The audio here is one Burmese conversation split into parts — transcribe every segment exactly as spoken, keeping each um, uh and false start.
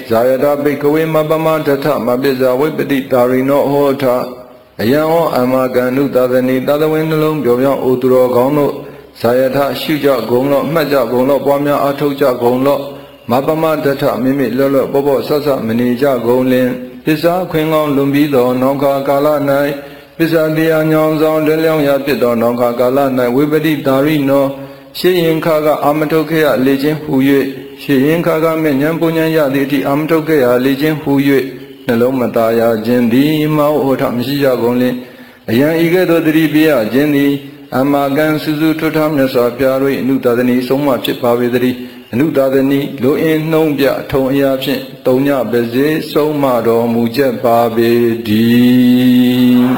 ဇာယတာပိကဝေမပမတထမပိဇာဝိပတိတာရိနောဟောထအယံဟောအမကန္နုသာသနိသာသဝင်နှလုံးပြောပြောင်းအိုသူတော်ကောင်းတို့ဇာယထရှုကြဂုံလော့မှတ်ကြဂုံလော့ပွားများအားထုတ်ကြဂုံလော့မပမတထမိမိလောလောပောပောဆဆမနေကြဂုံလင်ပစ္စာခွင်ကောင်းလွန်ပြီးသောနောင်ခါကာလ၌ပစ္စာတရားညောင်းဆောင်လွယ်လျောင်းရာဖြစ်သောနောင်ခါကာလ၌ဝိပတိတာရိနောရှေးရင်ခါကအာမထုတ်ခဲ့ရလေခြင်းဟူ၍ရှေးရင်ခါကမြဉ္ပူဉ္ရရသည်အထိအာမထုတ်ခဲ့ရလေခြင်းဟူ၍နှလုံးမသားရခြင်းသည်မဟုတ်ဟောထမရှိကြကုန်လင်အယံဤကဲ့သို့တတိပြရခြင်းသည်အမကံစုစုထွတ်ထားမြတ်စွာဘုရား၏အနုသာသနီဆုံးမဖြစ်ပါပေသတည်းအနုသာသနီလိုအင်းနှုံးပြထုံအရာဖြင့်တုံညပါစေဆုံးမတော်မူချက်ပါပေတည်း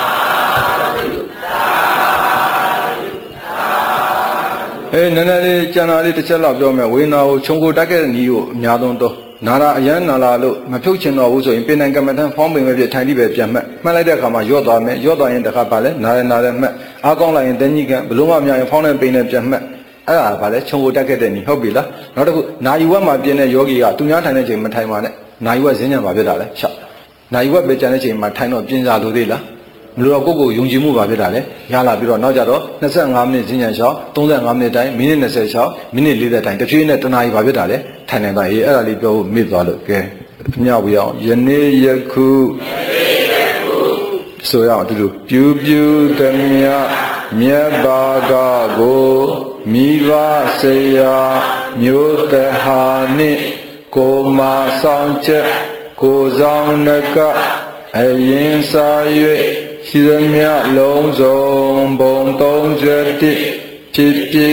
အဲနည်းနည်းလေးကျန်တာလေးတစ်ချက်လောက်ပြောမယ်ဝေနာကိုခြုံကိုတက်ခဲ့တဲ့နီးကိုအများဆုံးတော့နာရာအယံနာလာလို့မဖြုတ်ချင်တော့ဘူးဆိုရင်ပင်နိုင်ကမ္မထံဖောင်းပင်ပဲပြထိုင်တိပဲပြန်မှတ်မှတ်လိုက်တဲ့အခါမှာရော့သွားမယ်ရော့သွားရင်တခါပါလဲနာရနာရမှတ်အားကောင်းလိုက်ရင်တဏှိကဘလို့မှမရရင်ဖောင်းတဲ့ပင်နဲ့ပြန်မှတ်အဲ့ဒါဗာလဲခြုံကိုတက်ခဲ့တဲ့နီးဟုတ်ပြီလားနောက်တစ်ခုနာယူဝတ်မှာပြင်းတဲ့ယောဂီကသူများထိုင်တဲ့ချိန်မထိုင်ပါနဲ့နာယူဝတ်ဈဉ္ဉံမှာဖြစ်တာလဲရှောက်နာယူဝတ်ပဲကြံတဲ့ချိန်မှာထိုင်တော့ပြင်းစားလို့သေးလားမလို့တော့ကိုယ့်ကိုယုံကြည်မှုပါဖြစ်တာလေရလာပြီးတော့နောက်ကြတော့နှစ်ဆယ့်ငါးမိနစ်ဈဉ္ဉံလျှောက်သုံးဆယ့်ငါးမိနစ်တိုင်းမိနစ်နှစ်ဆယ်လျှောက်မိနစ်လေးဆယ်တိုင်းတစ်ဖြည်းနဲ့တနာရီပါဖြစ်တာလေထိုင်နေပါရေးအဲ့ဒါလေးပြောဖို့မေ့သွားလို့ကဲအမြောက်ပြအောင်ယနေ့ယခုဆိုရအောင်ဒီလိုပြူပြူသမျှမြတ်ဘာကကိုမိဘဆေယမျိုးတဟာနှင့်ကိုမာဆောင်ချက်ကိုဆောင်နကအရင်စာ၍ရှိသမျှလုံးစုံဘုံသုံးဆယ်တစ်ဖြစ်ဖြစ်